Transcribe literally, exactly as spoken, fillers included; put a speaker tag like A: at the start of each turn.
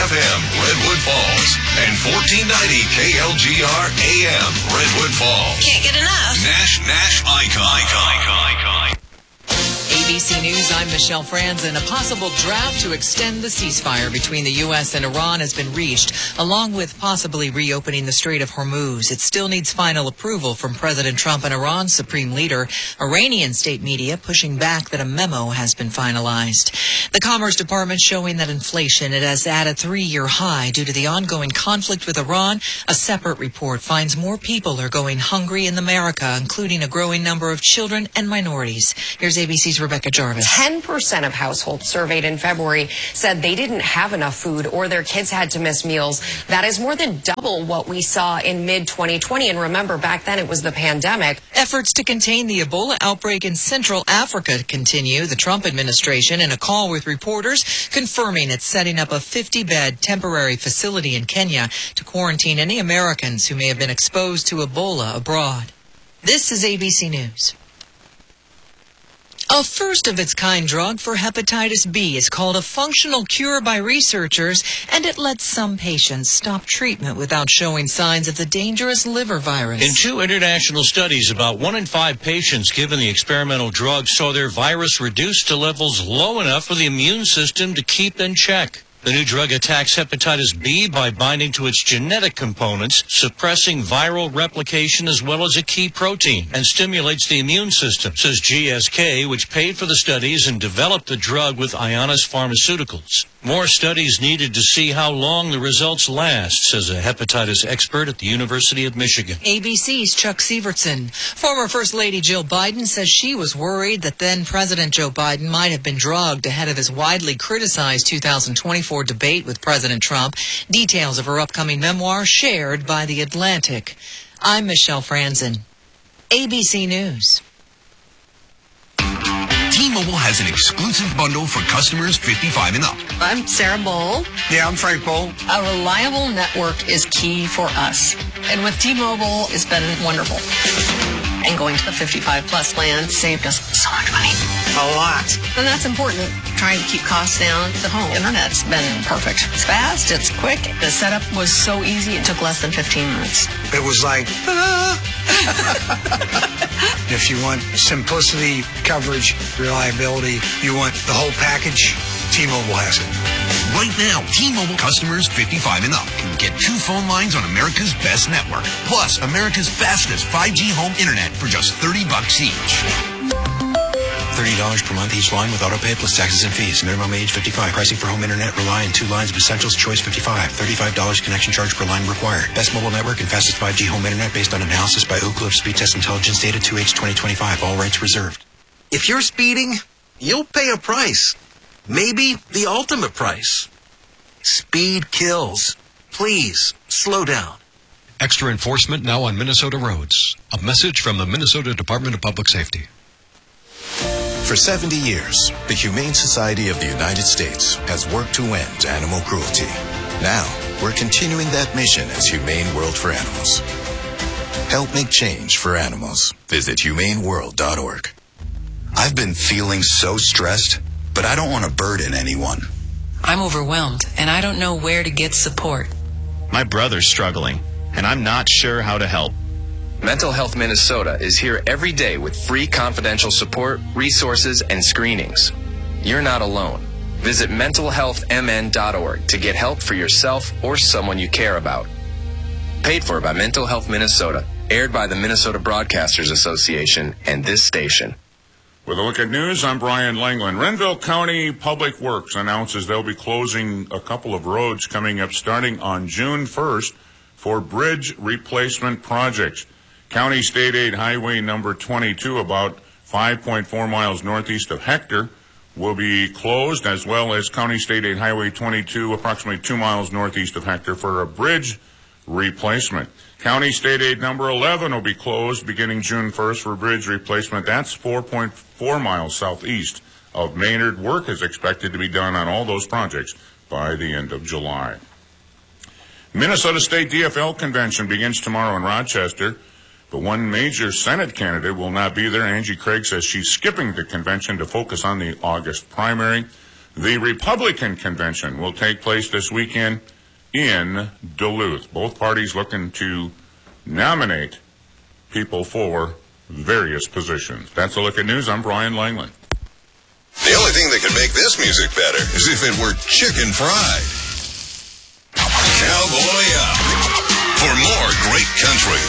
A: F M, Redwood Falls, and fourteen ninety K L G R A M, Redwood Falls.
B: Can't get enough.
A: Nash, Nash Icon. Icon, icon, icon.
C: A B C News, I'm Michelle Franzen. A possible draft to extend the ceasefire between the U S and Iran has been reached, along with possibly reopening the Strait of Hormuz. It still needs final approval from President Trump and Iran's supreme leader. Iranian state media pushing back that a memo has been finalized. The Commerce Department showing that inflation it has at a three-year high due to the ongoing conflict with Iran. A separate report finds more people are going hungry in America, including a growing number of children and minorities. Here's A B C's Rebecca Jarvis.
D: ten percent of households surveyed in February said they didn't have enough food or their kids had to miss meals. That is more than double what we saw in mid twenty twenty. And remember, back then it was the pandemic.
C: Efforts to contain the Ebola outbreak in Central Africa continue. The Trump administration, in a call with reporters, confirming it's setting up a fifty-bed temporary facility in Kenya to quarantine any Americans who may have been exposed to Ebola abroad. This is A B C News. A first-of-its-kind drug for hepatitis B is called a functional cure by researchers, and it lets some patients stop treatment without showing signs of the dangerous liver virus.
E: In two international studies, about one in five patients given the experimental drug saw their virus reduced to levels low enough for the immune system to keep in check. The new drug attacks hepatitis B by binding to its genetic components, suppressing viral replication as well as a key protein, and stimulates the immune system, says G S K, which paid for the studies and developed the drug with Ionis Pharmaceuticals. More studies needed to see how long the results last, says a hepatitis expert at the University of Michigan.
C: A B C's Chuck Severson. Former First Lady Jill Biden says she was worried that then President Joe Biden might have been drugged ahead of his widely criticized two thousand twenty-four debate with President Trump. Details of her upcoming memoir shared by The Atlantic. I'm Michelle Franzen. A B C News.
A: T-Mobile has an exclusive bundle for customers fifty-five and up.
F: I'm Sarah Bowl.
G: Yeah, I'm Frank Bowl.
F: A reliable network is key for us. And with T-Mobile, it's been wonderful. And going to the fifty-five plus plan saved us so much money.
G: A lot.
F: And that's important. Trying to keep costs down. The home internet's been perfect. It's fast, it's quick. The setup was so easy, it took less than fifteen minutes.
G: It was like, ah. If you want simplicity, coverage, reliability, you want the whole package, T-Mobile has it.
A: Right now, T-Mobile customers fifty-five and up can get two phone lines on America's best network, plus America's fastest five G home internet for just thirty bucks each.
H: thirty dollars per month each line with autopay plus taxes and fees. Minimum age fifty-five. Pricing for home internet rely on two lines of Essentials Choice fifty-five. thirty-five dollars connection charge per line required. Best mobile network and fastest five G home internet based on analysis by Oak Cliff Speed Test Intelligence data two H twenty twenty-five. All rights reserved.
I: If you're speeding, you'll pay a price. Maybe the ultimate price. Speed kills. Please, slow down.
J: Extra enforcement now on Minnesota roads. A message from the Minnesota Department of Public Safety.
K: For seventy years, the Humane Society of the United States has worked to end animal cruelty. Now, we're continuing that mission as Humane World for Animals. Help make change for animals. Visit humane world dot org. I've been feeling so stressed, but I don't want to burden anyone.
L: I'm overwhelmed, and I don't know where to get support.
M: My brother's struggling, and I'm not sure how to help.
N: Mental Health Minnesota is here every day with free confidential support, resources, and screenings. You're not alone. Visit mental health m n dot org to get help for yourself or someone you care about. Paid for by Mental Health Minnesota. Aired by the Minnesota Broadcasters Association and this station.
O: With a look at news, I'm Brian Langland. Renville County Public Works announces they'll be closing a couple of roads coming up starting on June first for bridge replacement projects. County State Aid Highway number twenty-two, about five point four miles northeast of Hector, will be closed, as well as County State Aid Highway twenty-two, approximately two miles northeast of Hector, for a bridge replacement. County State Aid number eleven will be closed beginning June first for bridge replacement. That's four point four miles southeast of Maynard. Work is expected to be done on all those projects by the end of July. Minnesota State D F L Convention begins tomorrow in Rochester, but one major Senate candidate will not be there. Angie Craig says she's skipping the convention to focus on the August primary. The Republican convention will take place this weekend in Duluth. Both parties looking to nominate people for various positions. That's a look at news. I'm Brian Langland.
B: The only thing that could make this music better is if it were chicken fried. Cowboy up. For more great country,